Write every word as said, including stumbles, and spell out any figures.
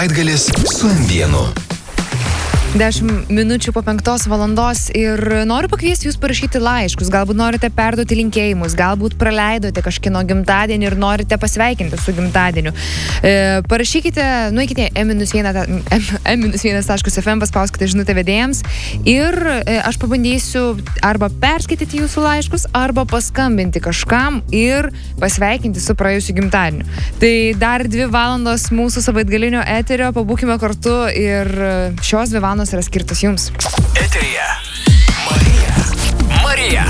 Savaitgalis su M vienu. Dešimt minučių po penktos valandos ir noriu pakviesti jūs parašyti laiškus. Galbūt norite perduoti linkėjimus, galbūt praleidote kažkieno gimtadienį ir norite pasveikinti su gimtadieniu. E, parašykite, nueikite em vienas taškas ef em, paspauskite žinutę vedėjams ir e, aš pabandysiu arba perskaityti jūsų laiškus, arba paskambinti kažkam ir pasveikinti su praėjusiu gimtadieniu. Tai dar dvi valandos mūsų savaitgalinio eterio, pabūkime kartu ir šios dvi valandos yra skirtas jums. Eterija Marija. Marija.